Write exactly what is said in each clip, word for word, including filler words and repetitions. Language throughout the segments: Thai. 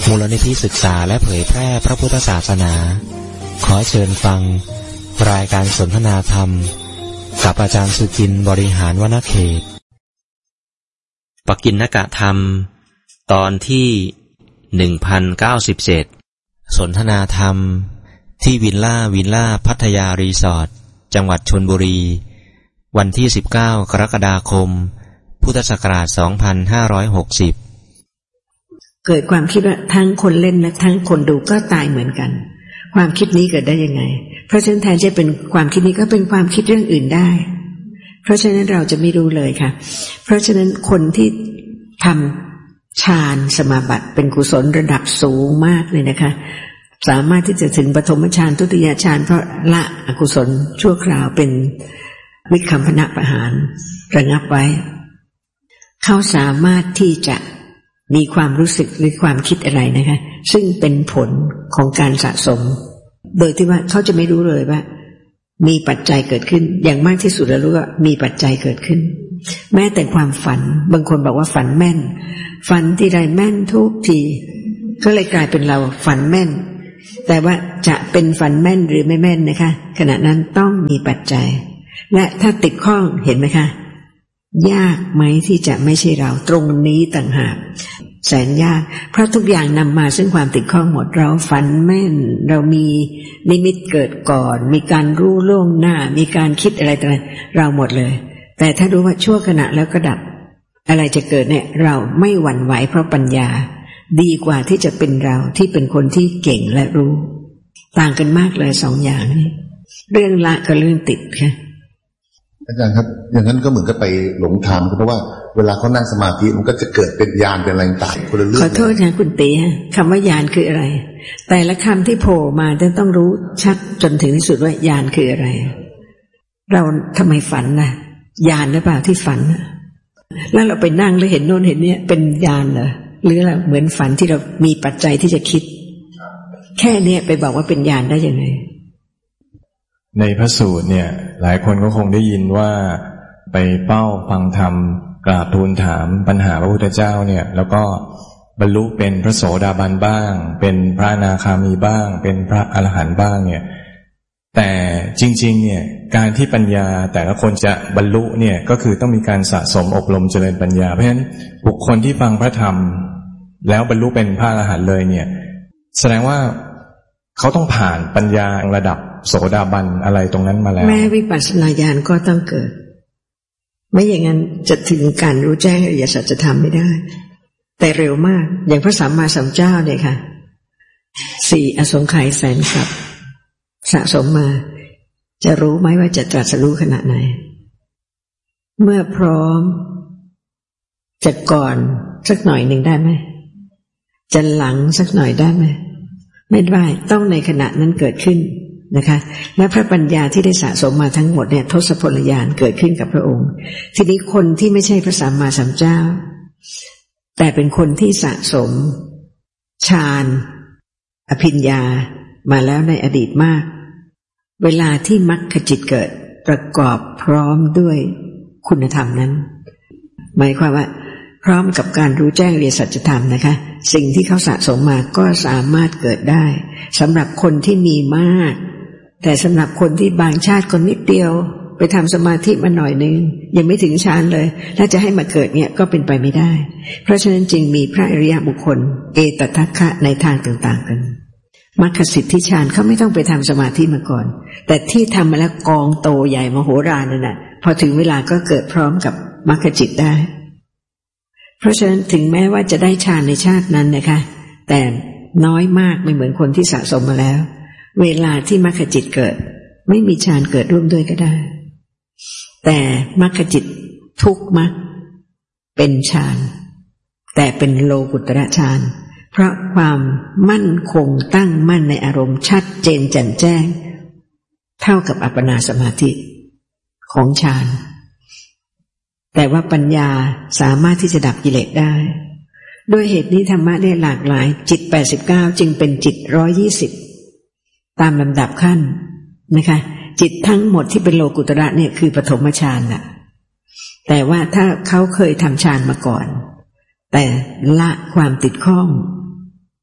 มูลนิธิศึกษาและเผยแพร่พระพุทธศาสนาขอเชิญฟังรายการสนทนาธรรมกับอาจารย์สุจินต์บริหารวณเขตปกิณณกธรรมตอนที่หนึ่งพันเก้าสิบเจ็ดสนทนาธรรมที่วิลล่าวิลล่าพัทยารีสอร์ทจังหวัดชลบุรีวันที่สิบเก้ากรกฎาคมพุทธศักราชสองพันห้าร้อยหกสิบเกิดความคิดว่าทั้งคนเล่นและทั้งคนดูก็ตายเหมือนกันความคิดนี้เกิดได้ยังไงเพราะฉะนั้นแทนจะเป็นความคิดนี้ก็เป็นความคิดเรื่องอื่นได้เพราะฉะนั้นเราจะไม่รู้เลยค่ะเพราะฉะนั้นคนที่ทำฌานสมาบัติเป็นกุศลระดับสูงมากเลยนะคะสามารถที่จะถึงปฐมฌานทุติยฌานเพราะละอกุศลชั่วคราวเป็นวิคัมภนประหารระงับไว้เขาสามารถที่จะมีความรู้สึกหรือความคิดอะไรนะคะซึ่งเป็นผลของการสะสมโดยที่ว่าเขาจะไม่รู้เลยว่ามีปัจจัยเกิดขึ้นอย่างมากที่สุดแล้วรู้ว่ามีปัจจัยเกิดขึ้นแม้แต่ความฝันบางคนบอกว่าฝันแม่นฝันทีไรแม่นทุกทีก็เลยกลายเป็นเราฝันแม่นแต่ว่าจะเป็นฝันแม่นหรือไม่แม่นนะคะขณะนั้นต้องมีปัจจัยและถ้าติดข้องเห็นไหมคะยากไหมที่จะไม่ใช่เราตรงนี้ต่างหากแสนยากเพราะทุกอย่างนำมาซึ่งความติดข้องหมดเราฝันแม่นเรามีนิมิตเกิดก่อนมีการรู้ล่วงหน้ามีการคิดอะไรต่างๆเราหมดเลยแต่ถ้ารู้ว่าชั่วขณะแล้วก็ดับอะไรจะเกิดเนี่ยเราไม่หวั่นไหวเพราะปัญญาดีกว่าที่จะเป็นเราที่เป็นคนที่เก่งและรู้ต่างกันมากเลยสองอย่างนี้เรื่องละกับเรื่องติดค่ะอาจารย์ครับอย่างนั้นก็เหมือนกับไปหลงทางเพราะว่าเวลาเขานั่งสมาธิมันก็จะเกิดเป็นญาณเป็นอะไรต่างคนละเรื่องขอโทษนะคุณตีคำว่าญาณคืออะไรแต่ละคำที่โผล่มาจะต้องรู้ชัดจนถึงที่สุดว่าญาณคืออะไรเราทำไมฝันล่ะญาณหรือเปล่าที่ฝันแล้วเราไปนั่งแล้วเห็นโน่นเห็นนี่เป็นญาณเหรอหรือเราเหมือนฝันที่เรามีปัจจัยที่จะคิดแค่นี้ไปบอกว่าเป็นญาณได้ยังไงในพระสูตรเนี่ยหลายคนก็คงได้ยินว่าไปเป้าฟังธรรมกราบทูลถามปัญหาพระพุทธเจ้าเนี่ยแล้วก็บรรลุเป็นพระโสดาบันบ้างเป็นพระอนาคามีบ้างเป็นพระอรหันต์บ้างเนี่ยแต่จริงๆเนี่ยการที่ปัญญาแต่ละคนจะบรรลุเนี่ยก็คือต้องมีการสะสมอบรมเจริญปัญญาเพราะฉะนั้นบุคคลที่ฟังพระธรรมแล้วบรรลุเป็นพระอรหันต์เลยเนี่ยแสดงว่าเขาต้องผ่านปัญญาระดับโสดาบันอะไรตรงนั้นมาแล้วแม้วิปัสสนาญาณก็ต้องเกิดไม่อย่างนั้นจะถึงการรู้แจ้งอริยสัจธรรมไม่ได้แต่เร็วมากอย่างพระสัมมาสัมพุทธเจ้าเนี่ยค่ะสี่อสงไขยแสนกับสะสมมาจะรู้ไหมว่าจะตรัสรู้ขณะไหนเมื่อพร้อมจะก่อนสักหน่อยหนึ่งได้ไหมจะหลังสักหน่อยได้ไหมไม่ได้ต้องในขณะนั้นเกิดขึ้นนะคะและพระปัญญาที่ได้สะสมมาทั้งหมดเนี่ยทศพลญาณเกิดขึ้นกับพระองค์ทีนี้คนที่ไม่ใช่พระสัมมาสัมพุทธเจ้าแต่เป็นคนที่สะสมฌานอภิญญามาแล้วในอดีตมากเวลาที่มรรคจิตเกิดประกอบพร้อมด้วยคุณธรรมนั้นหมายความว่าพร้อมกับการรู้แจ้งอริยสัจธรรมนะคะสิ่งที่เขาสะสมมาก็สามารถเกิดได้สำหรับคนที่มีมากแต่สำหรับคนที่บางชาติคนนิดเดียวไปทำสมาธิมาหน่อยนึงยังไม่ถึงฌานเลยถ้าจะให้มาเกิดเนี่ยก็เป็นไปไม่ได้เพราะฉะนั้นจึงมีพระอริยบุคคลเอตทัคคะในทางต่างๆกันมรรคสิทธิฌานเขาไม่ต้องไปทำสมาธิมาก่อนแต่ที่ทำมาแล้วกองโตใหญ่มโหฬารนั่นน่ะพอถึงเวลาก็เกิดพร้อมกับมรรคจิตได้เพราะฉะนั้นถึงแม้ว่าจะได้ฌานในชาตินั้นนะคะแต่น้อยมากไม่เหมือนคนที่สะสมมาแล้วเวลาที่มรรคจิตเกิดไม่มีฌานเกิดร่วมด้วยก็ได้แต่มรรคจิตทุกมรรคเป็นฌานแต่เป็นโลกุตระฌานเพราะความมั่นคงตั้งมั่นในอารมณ์ชัดเจนแจ่มแจ้งเท่ากับอัปปนาสมาธิของฌานแต่ว่าปัญญาสามารถที่จะดับกิเลสได้ด้วยเหตุนี้ธรรมะได้หลากหลายจิตแปดสิบเก้าจึงเป็นจิตหนึ่งร้อยยี่สิบตามลำดับขั้นนะคะจิตทั้งหมดที่เป็นโลกุตระเนี่ยคือปฐมฌานน่ะแต่ว่าถ้าเขาเคยทำฌานมาก่อนแต่ละความติดข้อง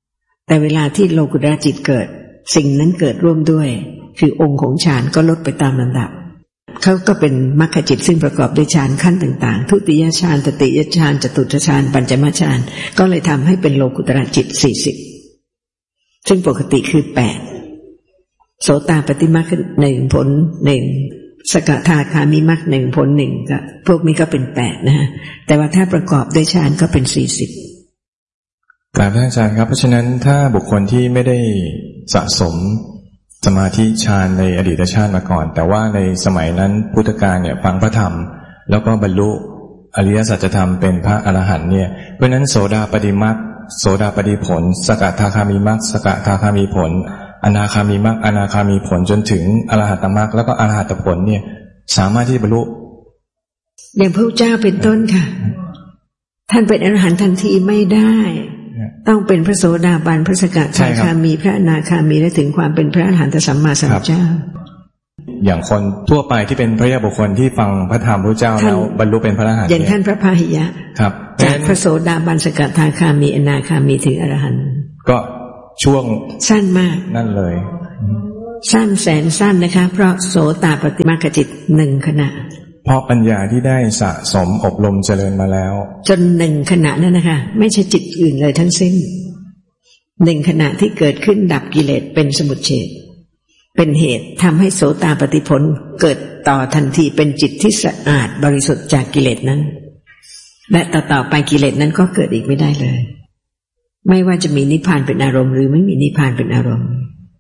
แต่เวลาที่โลกุตระจิตเกิดสิ่งนั้นเกิดร่วมด้วยคือองค์ของฌานก็ลดไปตามลำดับเขาก็เป็นมรรคจิตซึ่งประกอบด้วยฌานขั้นต่างๆทุติยฌานตติยฌานจตุตฌานปัญจมฌานก็เลยทำให้เป็นโลกุตระจิตสี่สิบซึ่งปกติคือแปดโสตาปฏิมรรคหนึ่งผลหนึ่งสกทาคามิมรรคหนึ่งผลหนึ่งก็พวกนี้ก็เป็นแปดนะฮะแต่ว่าถ้าประกอบด้วยฌานก็เป็นสี่สิบกราบท่านอาจารย์ครับเพราะฉะนั้นถ้าบุคคลที่ไม่ได้สะสมสมาธิฌานในอดีตชาติมาก่อนแต่ว่าในสมัยนั้นพุทธกาลเนี่ยฟังพระธรรมแล้วก็บรรลุอริยสัจธรรมเป็นพระอรหันต์เนี่ยเพราะฉะนั้นโสดาปัตติมรรคโสดาปัตติผลสกทาคามิมรรคสกทาคามิผลอนาคามิมรรคอนาคามิผลจนถึงอรหัตตมรรคแล้วก็อรหัตตผลเนี่ยสามารถที่จะบรรลุอย่างพระเจ้าเป็นต้นค่ะท่านเป็นอรหันต์ทันทีไม่ได้ต้องเป็นพระโสดาบันพระสกทาคามีพระอนาคามีและถึงความเป็นพระอรหันตสัมมาสัมพุทธเจ้าอย่างคนทั่วไปที่เป็นพระยาบุคคลที่ฟังพระธรรมพระเจ้าแล้วบรรลุเป็นพระอรหันต์อย่างท่านพระพาหิยะครับจากพระโสดาบันสกทาคามีอนาคามีถึงอรหันต์ก็ช่วงสั้นมากนั่นเลยสั้นแสนสั้นนะคะเพราะโสตาปฏิมรรคจิตหนึ่งขณะเพราะปัญญาที่ได้สะสมอบรมเจริญมาแล้วจนหนึ่งขณะนั้นนะคะไม่ใช่จิตอื่นเลยทั้งสิ้นหนึ่งขณะที่เกิดขึ้นดับกิเลสเป็นสมุจเฉทเป็นเหตุทำให้โสตาปัตติผลเกิดต่อทันทีเป็นจิตที่สะอาดบริสุทธิ์จากกิเลสนั้นและต่อต่อไปกิเลสนั้นก็เกิดอีกไม่ได้เลยไม่ว่าจะมีนิพพานเป็นอารมณ์หรือไม่มีนิพพานเป็นอารมณ์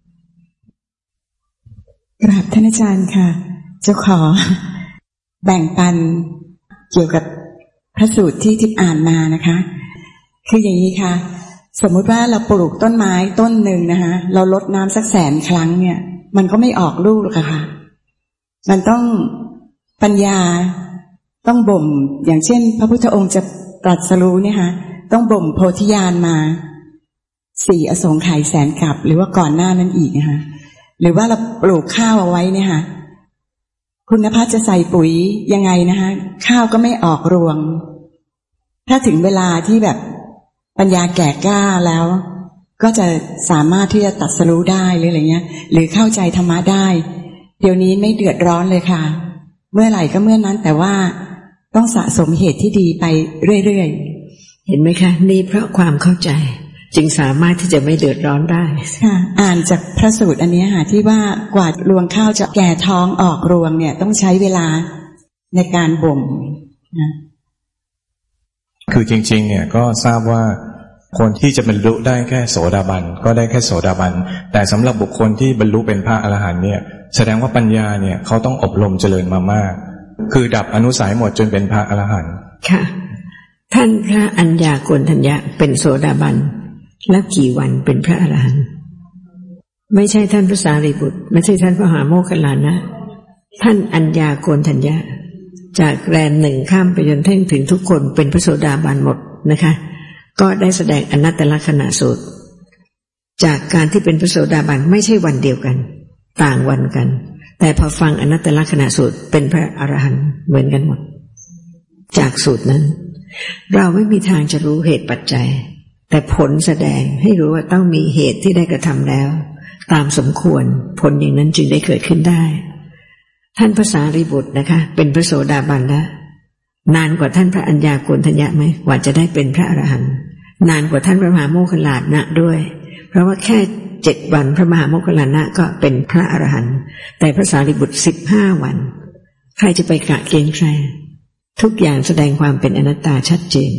กราบท่านอาจารย์ค่ะเจ้าขอแบ่งปันเกี่ยวกับพระสูตรที่ทิพย์อ่านมานะคะคืออย่างนี้ค่ะสมมุติว่าเราปลูกต้นไม้ต้นหนึ่งนะคะเรารดน้ำสักแสนครั้งเนี่ยมันก็ไม่ออกลูกหรอกค่ะมันต้องปัญญาต้องบ่มอย่างเช่นพระพุทธองค์จะตรัสรู้เนี่ยค่ะต้องบ่มโพธิญาณมาสี่อสงไขยแสนกับหรือว่าก่อนหน้านั้นอีกนะคะหรือว่าเราปลูกข้าวเอาไว้เนี่ยค่ะคุณนภัสจะใส่ปุ๋ยยังไงนะคะข้าวก็ไม่ออกรวงถ้าถึงเวลาที่แบบปัญญาแก่กล้าแล้วก็จะสามารถที่จะตรัสรู้ได้หรืออะไรเงี้ยหรือเข้าใจธรรมะได้เดี๋ยวนี้ไม่เดือดร้อนเลยค่ะเมื่อไหร่ก็เมื่อนั้นแต่ว่าต้องสะสมเหตุที่ดีไปเรื่อยๆเห็นไหมคะนี่เพราะความเข้าใจจึงสามารถที่จะไม่เดือดร้อนได้ค่ะอ่านจากพระสูตรอันนี้ค่ะที่ว่ากว่ารวงข้าวจะแก่ท้องออกรวงเนี่ยต้องใช้เวลาในการบ่มนะคือจริงๆเนี่ยก็ทราบว่าคนที่จะบรรลุได้แค่โสดาบันก็ได้แค่โสดาบันแต่สำหรับบุคคลที่บรรลุเป็นพระอรหันต์เนี่ยแสดงว่าปัญญาเนี่ยเขาต้องอบรมเจริญมามากคือดับอนุสัยหมดจนเป็นพระอรหันต์ค่ะท่านพระอัญญาโกณฑัญญะเป็นโสดาบันแล้วกี่วันเป็นพระอรหันต์ไม่ใช่ท่านพระสารีบุตรไม่ใช่ท่านพระมหาโมคคัลลานะท่านอัญญาโกณฑัญญะจากแรมหนึ่งข้ามไปจนถึงทุกคนเป็นพระโสดาบันหมดนะคะก็ได้แสดงอนัตตลักษณะสูตรจากการที่เป็นพระโสดาบันไม่ใช่วันเดียวกันต่างวันกันแต่พอฟังอนัตตลักษณะสูตรเป็นพระอรหันต์เหมือนกันหมดจากสูตรนั้นเราไม่มีทางจะรู้เหตุปัจจัยแต่ผลแสดงให้รู้ว่าต้องมีเหตุที่ได้กระทำแล้วตามสมควรผลอย่างนั้นจึงได้เกิดขึ้นได้ท่านพระสารีบุตรนะคะเป็นพระโสดาบันแล้วนานกว่าท่านพระอัญญาโกณฑัญญะไหมกว่าจะได้เป็นพระอรหันต์นานกว่าท่านพระมหาโมคคัลลานะด้วยเพราะว่าแค่เจ็ดวันพระมหาโมคคัลลานะก็เป็นพระอรหันต์แต่พระสารีบุตรสิบห้าวันใครจะไปกะเกณฑ์ใครทุกอย่างแสดงความเป็นอนัตตาชัดเจน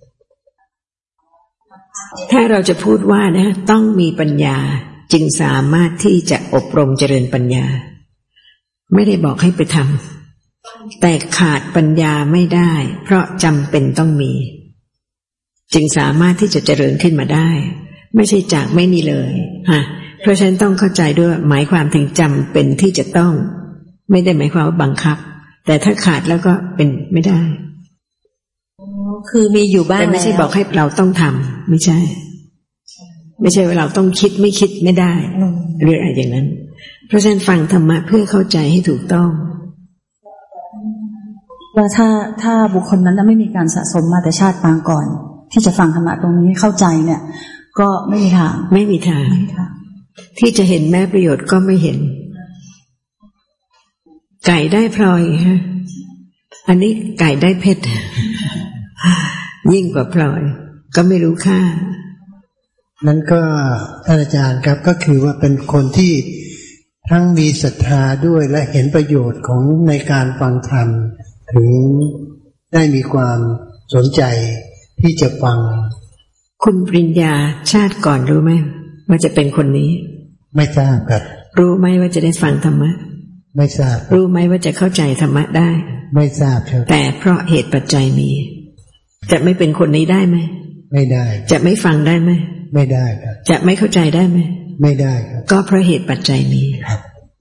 ถ้าเราจะพูดว่านะต้องมีปัญญาจึงสามารถที่จะอบรมเจริญปัญญาไม่ได้บอกให้ไปทำแต่ขาดปัญญาไม่ได้เพราะจำเป็นต้องมีจึงสามารถที่จะเจริญขึ้นมาได้ไม่ใช่จากไม่มีเลยฮะเพราะฉะนั้นต้องเข้าใจด้วยหมายความถึงจำเป็นที่จะต้องไม่ได้หมายความว่าบังคับแต่ถ้าขาดแล้วก็เป็นไม่ได้คือมีอยู่บ้างแต่ไม่ใช่บอกให้เราต้องทำไม่ใช่ไม่ใช่ว่าเราต้องคิดไม่คิดไม่ได้หรืออะไรอย่างนั้นเพราะฉะนั้นฟังธรรมะเพื่อเข้าใจให้ถูกต้องว่าถ้าถ้าบุคคลนั้นไม่มีการสะสมมาแต่ชาติปางก่อนที่จะฟังธรรมะตรงนี้เข้าใจเนี่ยก็ไม่มีทางไม่มีทางที่จะเห็นแม้ประโยชน์ก็ไม่เห็นไก่ได้พลอยฮะอันนี้ไก่ได้เพชรยิ่งกว่าพลอยก็ไม่รู้ค่านั้นก็ท่านอาจารย์ครับก็คือว่าเป็นคนที่ทั้งมีศรัทธาด้วยและเห็นประโยชน์ของในการฟังธรรมถึงได้มีความสนใจที่จะฟังคุณปริญญาชาติก่อนรู้ไหมว่าจะเป็นคนนี้ไม่ทราบครับรู้ไหมว่าจะได้ฟังธรรมะไม่ทราบรู้ไหมว่าจะเข้าใจธรรมะได้ไม่ทราบครับแต่เพราะเหตุปัจจัยมีจะไม่เป็นคนนี้ได้ไหมไม่ได้จะไม่ฟังได้ไหมไม่ได้ครับจะไม่เข้าใจได้ไหมไม่ได้ครับก็เพราะเหตุปัจจัยมีครับ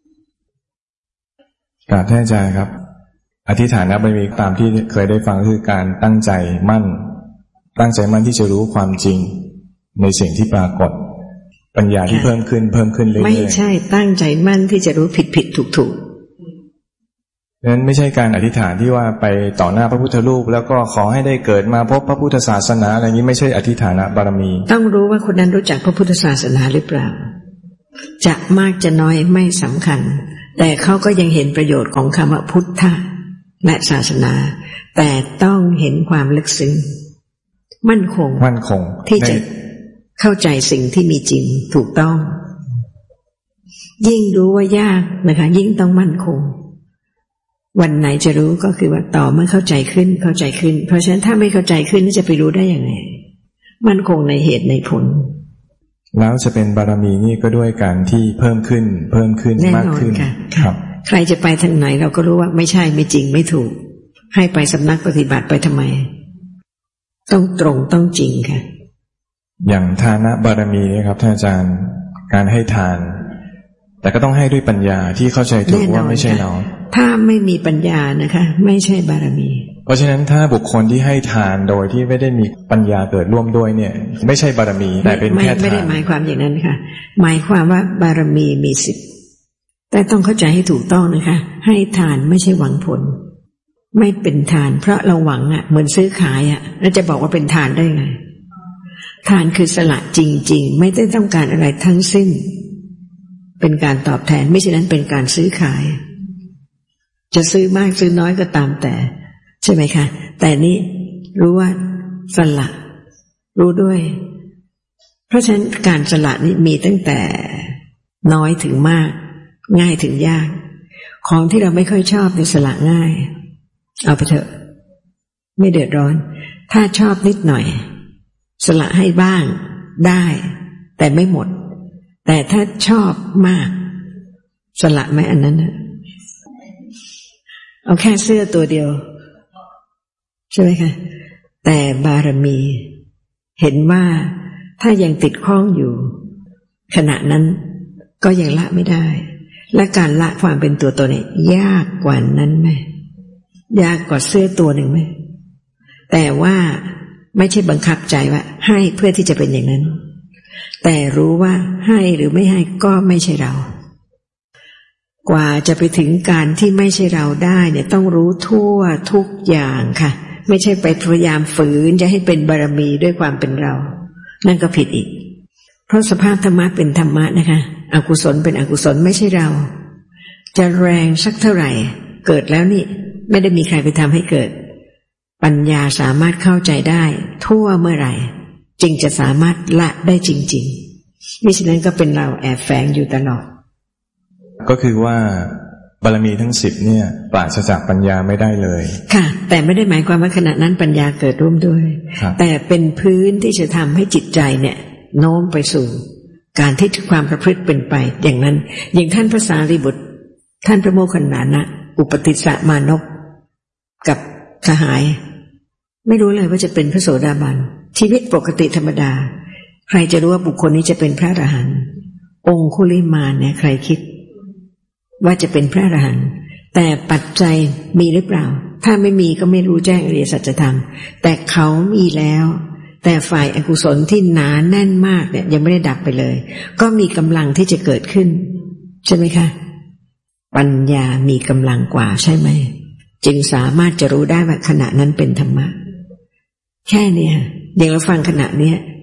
กราบท่านอาจารย์ครับอธิษฐานบารมีตามที่เคยได้ฟังคือการตั้งใจมั่นตั้งใจมั่นที่จะรู้ความจริงในสิ่งที่ปรากฏปัญญาที่เพิ่มขึ้นเพิ่มขึ้นเรื่อยๆไม่ใช่ตั้งใจมั่นที่จะรู้ผิดผิดถูกถูกนั้นไม่ใช่การอธิษฐานที่ว่าไปต่อหน้าพระพุทธรูปแล้วก็ขอให้ได้เกิดมาพบพระพุทธศาสนาอะไรนี้ไม่ใช่อธิษฐานบารมีต้องรู้ว่าคนนั้นรู้จักพระพุทธศาสนาหรือเปล่าจะมากจะน้อยไม่สำคัญแต่เขาก็ยังเห็นประโยชน์ของคำว่าพุทธะและศาสนาแต่ต้องเห็นความลึกซึ้งมั่นคงมั่นคงที่จะเข้าใจสิ่งที่มีจริงถูกต้องยิ่งรู้ว่ายากนะคะยิ่งต้องมั่นคงวันไหนจะรู้ก็คือว่าต่อเมื่อเข้าใจขึ้นเข้าใจขึ้นเพราะฉะนั้นถ้าไม่เข้าใจขึ้นจะไปรู้ได้ยังไงมั่นคงในเหตุในผลแล้วจะเป็นบารมีนี่ก็ด้วยการที่เพิ่มขึ้นเพิ่มขึ้นมากขึ้นครับใครจะไปทางไหนเราก็รู้ว่าไม่ใช่ไม่จริงไม่ถูกให้ไปสำนักปฏิบัติไปทำไมต้องตรงต้องจริงค่ะอย่างทานบารมีนี่ครับท่านอาจารย์การให้ทานแต่ก็ต้องให้ด้วยปัญญาที่เข้าใจถูกว่าไม่ใช่เราถ้าไม่มีปัญญานะคะไม่ใช่บารมีเพราะฉะนั้นถ้าบุคคลที่ให้ทานโดยที่ไม่ได้มีปัญญาเกิดร่วมด้วยเนี่ยไม่ใช่บารมีแต่เป็นแค่ทานไม่ได้หมายความอย่างนั้นค่ะหมายความว่าบารมีมีสิทธิ์แต่ต้องเข้าใจให้ถูกต้องนะคะให้ทานไม่ใช่หวังผลไม่เป็นทานเพราะเราหวังอ่ะเหมือนซื้อขายอ่ะแล้วจะบอกว่าเป็นทานได้ไงทานคือสละจริงๆไม่ได้ต้องการอะไรทั้งสิ้นเป็นการตอบแทนไม่ใช่นั้นเป็นการซื้อขายจะซื้อมากซื้อน้อยก็ตามแต่ใช่ไหมคะแต่นี้รู้ว่าสละรู้ด้วยเพราะฉะนั้นการสละนี้มีตั้งแต่น้อยถึงมากง่ายถึงยากของที่เราไม่ค่อยชอบในสละง่ายเอาไปเถอะไม่เดือดร้อนถ้าชอบนิดหน่อยสละให้บ้างได้แต่ไม่หมดแต่ถ้าชอบมากสละไหมอันนั้นนะเอาแค่เสื้อตัวเดียวใช่ไหมคะแต่บารมีเห็นว่าถ้ายังติดข้องอยู่ขณะนั้นก็ยังละไม่ได้และการละความเป็นตัวตนเนี่ยยากกว่านั้นไหมยากกว่าเสื้อตัวหนึ่งไหมแต่ว่าไม่ใช่บังคับใจว่าให้เพื่อที่จะเป็นอย่างนั้นแต่รู้ว่าให้หรือไม่ให้ก็ไม่ใช่เรากว่าจะไปถึงการที่ไม่ใช่เราได้เนี่ยต้องรู้ทั่วทุกอย่างค่ะไม่ใช่ไปพยายามฝืนจะให้เป็นบารมีด้วยความเป็นเรานั่นก็ผิดอีกเพราะสภาพธรรมะเป็นธรรมะนะคะอกุศลเป็นอกุศลไม่ใช่เราจะแรงสักเท่าไหร่เกิดแล้วนี่ไม่ได้มีใครไปทำให้เกิดปัญญาสามารถเข้าใจได้ทั่วเมื่อไหร่จึงจะสามารถละได้จริงๆมิฉะนั้นก็เป็นเราแอบแฝงอยู่ตลอดก็คือว่าบารมีทั้งสิบเนี่ยปราศจากปัญญาไม่ได้เลยค่ะแต่ไม่ได้หมายความว่าขณะนั้นปัญญาเกิดร่วมด้วยแต่เป็นพื้นที่จะทำให้จิตใจเนี่ยโน้มไปสู่การที่ความประพฤติเป็นไปอย่างนั้นอย่างท่านพระสารีบุตรท่านพระโมคคัลลานะอุปติสสะมานพกับสหายไม่รู้เลยว่าจะเป็นพระโสดาบันชีวิตปกติธรรมดาใครจะรู้ว่าบุคคลนี้จะเป็นพระอรหันต์องคุลิมานเนี่ยใครคิดว่าจะเป็นพระอรหันต์แต่ปัจจัยมีหรือเปล่าถ้าไม่มีก็ไม่รู้แจ้งอริยสัจธรรมแต่เขามีแล้วแต่ฝ่ายอกุศลที่หนาแน่นมากเนี่ยยังไม่ได้ดับไปเลยก็มีกำลังที่จะเกิดขึ้นใช่ไหมคะปัญญามีกำลังกว่าใช่ไหมจึงสามารถจะรู้ได้ว่าขณะนั้นเป็นธรรมะแค่นี้เดี๋ยวเราฟังขณะเนี้ย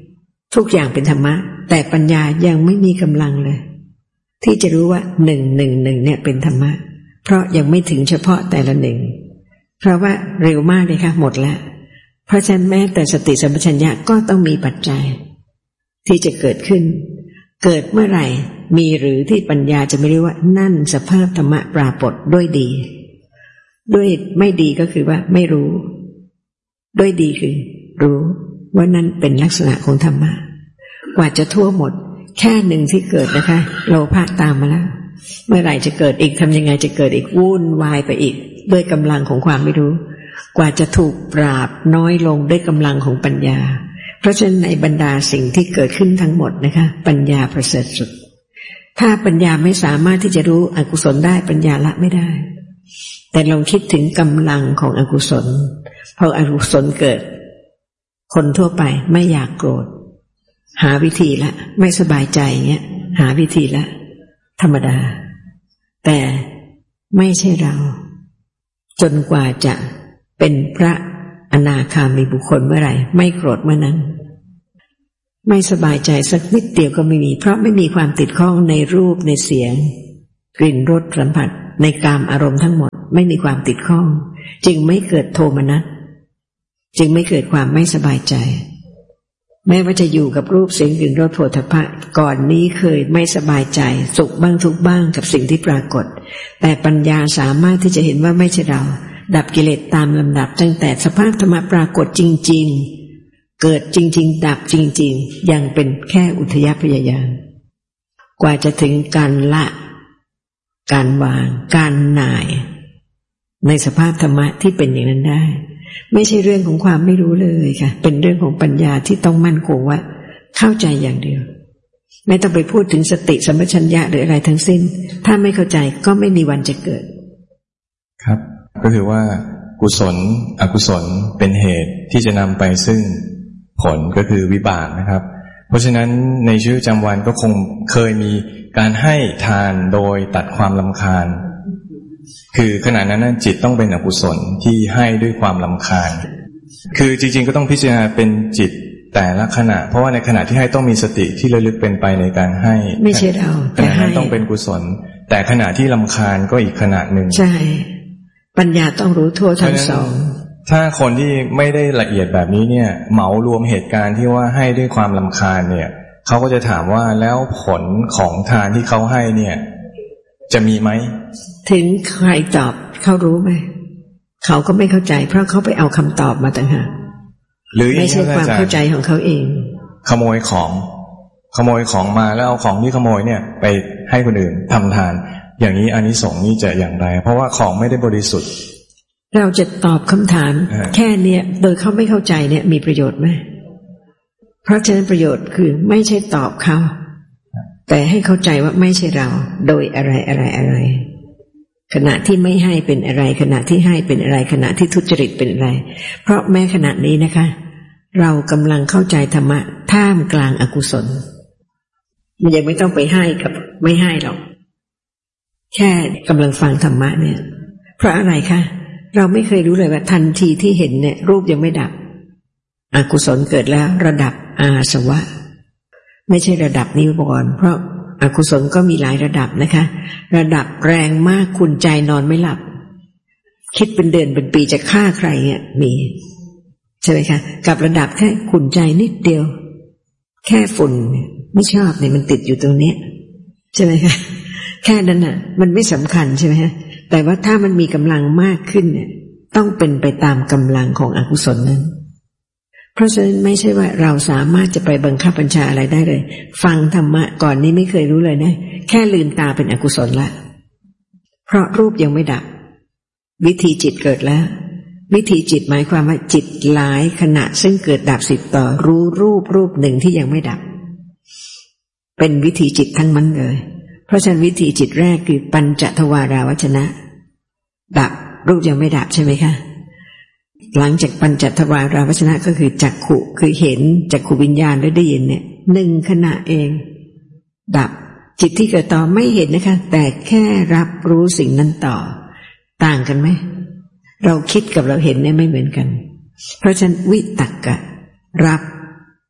ทุกอย่างเป็นธรรมะแต่ปัญญายังไม่มีกำลังเลยที่จะรู้ว่าหนึ่งหนึ่งหนึ่งเนี่ยเป็นธรรมะเพราะยังไม่ถึงเฉพาะแต่ละหนึ่งเพราะว่าเร็วมากเลยค่ะหมดแล้วเพราะฉะนั้นแม้แต่สติสัมปชัญญะก็ต้องมีปัจจัยที่จะเกิดขึ้นเกิดเมื่อไหร่มีหรือที่ปัญญาจะไม่รู้ว่านั่นสภาพธรรมะปรากฏด้วยดีด้วยไม่ดีก็คือว่าไม่รู้ด้วยดีคือรู้ว่านั่นเป็นลักษณะของธรรมะกว่าจะทั่วหมดแค่หนึ่งที่เกิดนะคะโลภะตามมาแล้วเมื่อไหร่จะเกิดอีกทำยังไงจะเกิดอีกวุ่นวายไปอีกด้วยกำลังของความไม่รู้กว่าจะถูกปราบน้อยลงด้วยกำลังของปัญญาเพราะฉะนั้นในบรรดาสิ่งที่เกิดขึ้นทั้งหมดนะคะปัญญาประเสริฐสุดถ้าปัญญาไม่สามารถที่จะรู้อกุศลได้ปัญญาละไม่ได้แต่ลองคิดถึงกำลังของอกุศลพออกุศลเกิดคนทั่วไปไม่อยากโกรธหาวิธีละไม่สบายใจเงี้ยหาวิธีละธรรมดาแต่ไม่ใช่เราจนกว่าจะเป็นพระอนาคามีบุคคลเมื่อไหร่ไม่โกรธเมื่อนั้นไม่สบายใจสักนิดเดียวก็ไม่มีเพราะไม่มีความติดข้องในรูปในเสียงกลิ่นรสสัมผัสในกามอารมณ์ทั้งหมดไม่มีความติดข้องจึงไม่เกิดโทมนัสจึงไม่เกิดความไม่สบายใจแม้ว่าจะอยู่กับรูปเสียงกลิ่นรสโผฏฐัพพะก่อนนี้เคยไม่สบายใจสุขบ้างทุกข์บ้างกับสิ่งที่ปรากฏแต่ปัญญาสามารถที่จะเห็นว่าไม่ใช่เราดับกิเลสตามลำดับตั้งแต่สภาพธรรมะปรากฏจริงๆเกิดจริงๆดับจริงๆยังเป็นแค่อุทยพยายามกว่าจะถึงการละการวางการหน่ายในสภาพธรรมะที่เป็นอย่างนั้นได้ไม่ใช่เรื่องของความไม่รู้เลยค่ะเป็นเรื่องของปัญญาที่ต้องมั่นคงว่าเข้าใจอย่างเดียวไม่ต้องไปพูดถึงสติสัมปชัญญะหรืออะไรทั้งสิ้นถ้าไม่เข้าใจก็ไม่มีวันจะเกิดครับก็คือว่ากุศลอกุศลเป็นเหตุที่จะนำไปซึ่งผลก็คือวิบากนะครับเพราะฉะนั้นในชีวิตประจำวันก็คงเคยมีการให้ทานโดยตัดความรำคาญคือขณะนั้นจิตต้องเป็นอกุศลที่ให้ด้วยความรำคาญคือจริงๆก็ต้องพิจารณาเป็นจิตแต่ละขณะเพราะว่าในขณะที่ให้ต้องมีสติที่ระลึกเป็นไปในการให้ไม่ใช่เราแต่ให้ต้องเป็นกุศลแต่ขณะที่รำคาญก็อีกขณะหนึ่งใช่ปัญญาต้องรู้ทั่วทั้งสองถ้าคนที่ไม่ได้ละเอียดแบบนี้เนี่ยเหมารวมเหตุการณ์ที่ว่าให้ด้วยความรำคาญเนี่ยเขาก็จะถามว่าแล้วผลของทานที่เขาให้เนี่ยจะมีไหมถึงใครตอบเขารู้ไหมเขาก็ไม่เข้าใจเพราะเขาไปเอาคำตอบมาต่างหากหรือไม่ใช่ความเข้าใจของเขาเองขโมยของขโมยของมาแล้วเอาของที่ขโมยเนี่ยไปให้คนอื่นทำทานอย่างนี้อานิสงส์นี้จะอย่างไรเพราะว่าของไม่ได้บริสุทธิ์เราจะตอบคำถามแค่เนี้ยโดยเขาไม่เข้าใจเนี่ยมีประโยชน์ไหมเพราะฉะนั้นประโยชน์คือไม่ใช่ตอบเขาแต่ให้เข้าใจว่าไม่ใช่เราโดยอะไรอะไรอะไรขณะที่ไม่ให้เป็นอะไรขณะที่ให้เป็นอะไรขณะที่ทุจริตเป็นอะไรเพราะแม้ขณะนี้นะคะเรากำลังเข้าใจธรรมะท่ามกลางอกุศลมันยังไม่ต้องไปให้กับไม่ให้หรอกแค่กำลังฟังธรรมะเนี่ยเพราะอะไรคะเราไม่เคยรู้เลยว่าทันทีที่เห็นเนี่ยรูปยังไม่ดับอกุศลเกิดแล้วระดับอาสวะไม่ใช่ระดับนิวรณ์เพราะอกุศลก็มีหลายระดับนะคะระดับแรงมากคุณใจนอนไม่หลับคิดเป็นเดือนเป็นปีจะฆ่าใครเนี่ยมีใช่ไหมคะกับระดับแค่ขุ่นใจนิดเดียวแค่ฝุ่นไม่ชอบเนี่ยมันติดอยู่ตรงเนี้ยใช่ไหมคะแค่นั้นน่ะมันไม่สำคัญใช่ไหมฮะแต่ว่าถ้ามันมีกำลังมากขึ้นเนี่ยต้องเป็นไปตามกำลังของอกุศลนั้นเพราะฉะนั้นไม่ใช่ว่าเราสามารถจะไปบังคับบัญชาอะไรได้เลยฟังธรรมะก่อนนี้ไม่เคยรู้เลยนะแค่ลืมตาเป็นอกุศลละเพราะรูปยังไม่ดับวิธีจิตเกิดแล้ววิธีจิตหมายความว่าจิตหลายขณะซึ่งเกิดดับสิบต่อรู้รูปรูปหนึ่งที่ยังไม่ดับเป็นวิธีจิตทั้งนั้นเลยเพราะฉะนั้นวิธีจิตแรกคือปัญจทวาราวจนะดับรูปยังไม่ดับใช่ไหมคะหลังจากปัญจทวาราวจนะก็คือจักขุคือเห็นจักขุวิญญาณได้ได้ยินเนี่ยหนึ่งขณะเองดับจิตที่เกิดต่อไม่เห็นนะคะแต่แค่รับรู้สิ่งนั้นต่อต่างกันไหมเราคิดกับเราเห็นเนี่ยไม่เหมือนกันเพราะฉะนั้นวิตักกะรับ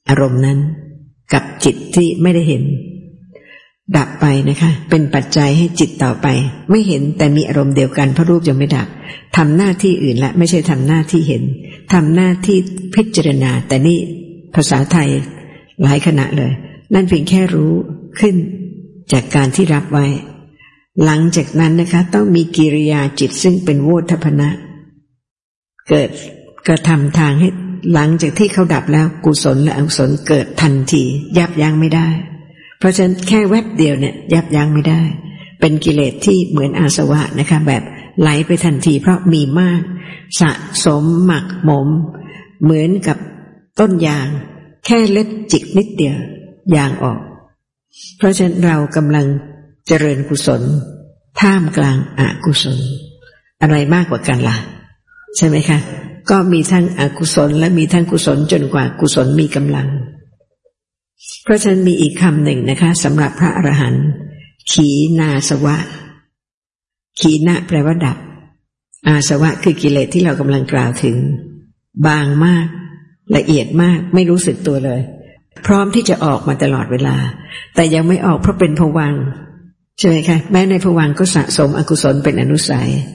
อารมณ์นั้นกับจิตที่ไม่ได้เห็นดับไปนะคะเป็นปัจจัยให้จิตต่อไปไม่เห็นแต่มีอารมณ์เดียวกันเพราะรูปยังไม่ดับทำหน้าที่อื่นละไม่ใช่ทำหน้าที่เห็นทำหน้าที่พิจารณาแต่นี่ภาษาไทยหลายขณะเลยนั่นเพียงแค่รู้ขึ้นจากการที่รับไว้หลังจากนั้นนะคะต้องมีกิริยาจิตซึ่งเป็นโวทัพพนะเกิดกระทำทางให้หลังจากที่เขาดับแล้วกุศลและอกุศลเกิดทันทียับยั้งไม่ได้เพราะฉะนั้นแค่แวบเดียวเนี่ยยับยั้งไม่ได้เป็นกิเลสที่เหมือนอาสวะนะคะแบบไหลไปทันทีเพราะมีมากสะสมหมักหมมเหมือนกับต้นยางแค่เล็ดจิกนิดเดียวยางออกเพราะฉะนั้นเรากำลังเจริญกุศลท่ามกลางอกุศลอะไรมากกว่ากันล่ะใช่ไหมคะก็มีทั้งอกุศลและมีทั้งกุศลจนกว่ากุศลมีกำลังเพราะฉะนั้นมีอีกคำหนึ่งนะคะสำหรับพระอรหันต์ขีนาสวะขีนะแปลว่าดับอาสวะคือกิเลสที่เรากำลังกล่าวถึงบางมากละเอียดมากไม่รู้สึกตัวเลยพร้อมที่จะออกมาตลอดเวลาแต่ยังไม่ออกเพราะเป็นภวังค์ใช่ไหมคะแม้ในภวังค์ก็สะสมอกุศลเป็นอนุสัย